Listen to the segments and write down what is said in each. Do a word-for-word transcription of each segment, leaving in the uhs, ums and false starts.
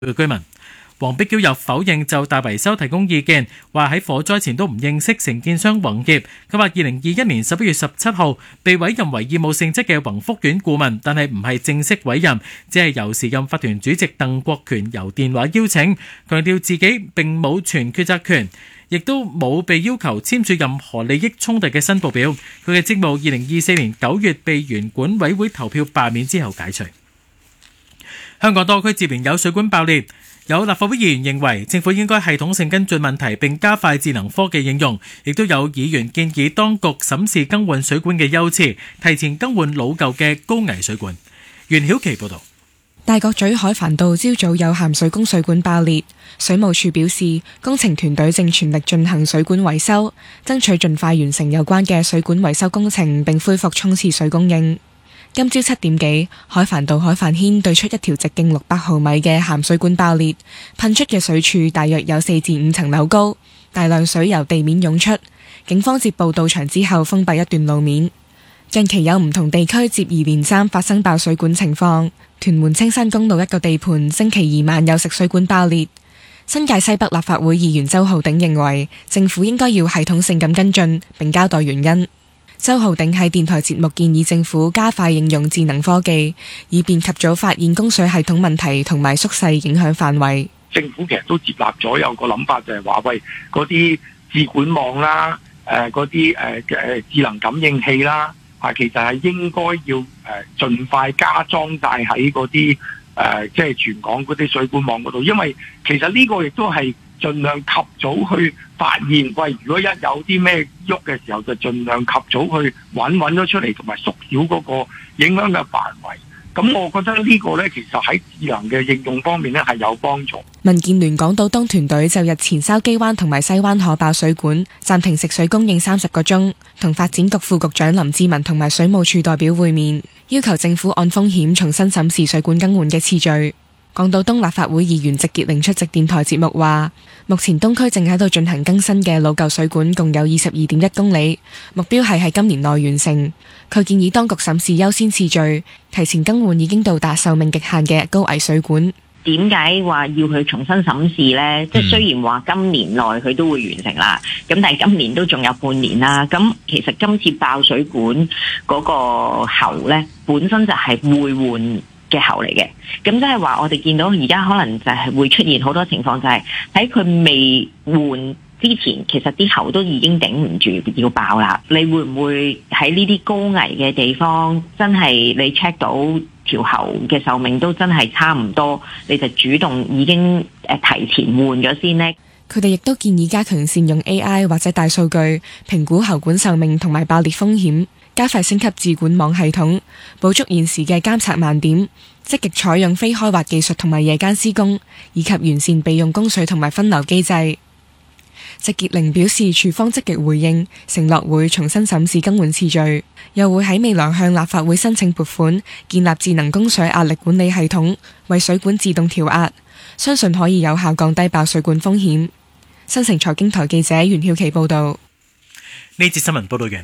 嘅居民。黃碧嬌又否認就大維修提供意見，話喺火災前都唔認識承建商宏業。佢話二零二一年十一月十七號被委任為義務性質嘅宏福苑顧問，但係唔係正式委任，只係由時任法團主席鄧國權由電話邀請，強調自己並冇全決策權，亦都冇被要求簽署任何利益衝突嘅申報表。佢嘅職務二零二四年九月被原管委會投票罷免之後解除。香港多區接連有水管爆裂。有立法會議員認為政府應該系統性跟進問題並加快智能科技應用，亦都有議員建議當局審視更換水管嘅優次，提前更換老舊嘅高危水管。袁曉琪報導。 大角咀海帆道朝早有鹹水供水管爆裂，水務署表示工程團隊正全力進行水管維修，爭取盡快完成有關嘅水管維修工程並恢復沖廁水供應。今朝七點幾，海帆道海帆軒對出一條直徑六百毫米嘅鹹水管爆裂，噴出嘅水柱大約有四至五層樓高，大量水由地面湧出。警方接報到場之後封閉一段路面。近期有唔同地區接二連三發生爆水管情況，屯門青山公路一個地盤星期二晚有食水管爆裂。新界西北立法會議員周浩鼎認為政府應該要系統性咁跟進並交代原因。周浩鼎喺電台節目建議政府加快應用智能科技，以便及早發現供水系統問題同埋縮細影響範圍。 政府其實都接納咗有個諗法，就係話喂，嗰啲智管網啦，誒嗰啲誒誒智能感應器啦，啊其實係應該要誒盡快加裝晒喺嗰啲誒即係全港嗰啲水管網嗰度，因為其實呢個亦都係盡量及早去發現，喂，如果一有啲咩喐嘅時候，就盡量及早去揾揾咗出嚟，同埋縮小嗰個影響嘅範圍。咁我覺得呢個呢，其實喺智能嘅應用方面呢，係有幫助。 民建聯港島東團隊就日前筲箕灣同埋西灣河爆水管，暫停食水供應三十個鐘，同發展局副局長林志文同埋水務署代表會面，要求政府按風險重新審視水管更換嘅次序。港島東立法會議員席潔玲出席電台節目話，目前東區正喺度進行更新嘅老舊水管共有二十二點一公里，目標係喺今年內完成。佢建議當局審視優先次序，提前更換已經到達壽命極限嘅高危水管。 點解話要去重新審視呢？即係雖然話今年內佢都會完成啦，咁但係今年都仲有半年啦。咁其實今次爆水管嗰個喉呢，本身就係會換嘅喉嚟嘅，咁即係話我哋見到而家可能就係會出現好多情況，就係喺佢未換之前，其實啲喉都已經頂唔住要爆啦。你會唔會喺呢啲高危嘅地方，真係你 check 到條喉嘅壽命都真係差唔多，你就主動已經誒提前換咗先呢？ 佢哋亦都建議加強善用 A I 或者大數據評估喉管壽命同埋爆裂風險，加快升級智管網系統，補足現時嘅監察盲點，積極採用非開挖技術同埋夜間施工，以及完善備用供水同埋分流機制。席潔玲表示，署方積極回應，承諾會重新審視更換次序，又會喺未來向立法會申請撥款，建立智能供水壓力管理系統，為水管自動調壓，相信可以有效降低爆水管風險。新城財經台記者袁曉琪報道。 呢節新聞報道完。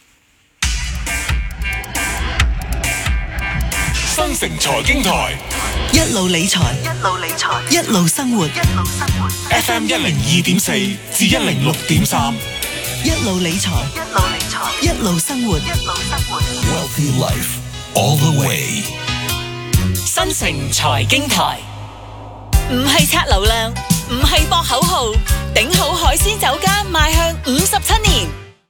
新城財經台一路理財，一路理財，一路生活，一路生活。 F M 一零二點四至一零六點三， 一路理財，一路理財，一路生活，一路生活。 Wealthy life all the way。 新城財經台唔係刷流量，唔係博口號，頂好海鮮酒家邁向五十七年。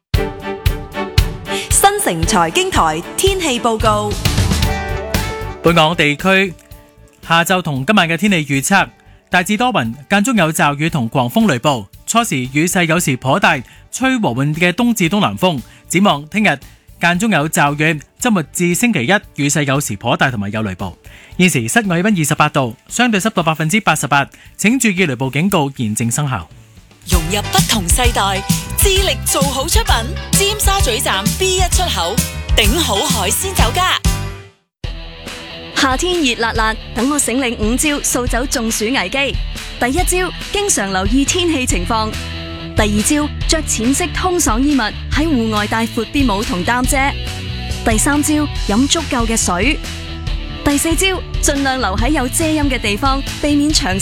新城財經台天氣報告。 本港地區下晝同今晚嘅天氣預測，大致多雲，間中有驟雨同狂風雷暴，初時雨勢有時頗大，吹和緩嘅東至東南風。展望聽日間中有驟雨，周末至星期一雨勢有時頗大同埋有雷暴。現時室外氣溫二十八度，相對濕度百分之八十八，請注意雷暴警告現正生效。 融入不同世代，致力做好出品。尖沙咀站 B 一出口，頂好海鮮酒家。 夏天熱辣辣，等我醒領五招掃走中暑危機。第一招，經常留意天氣情況。第二招，着淺色通爽衣物，喺戶外帶闊啲帽同擔遮。第三招，飲足夠嘅水。 第四招，盡量留喺有遮陰嘅地方，避免長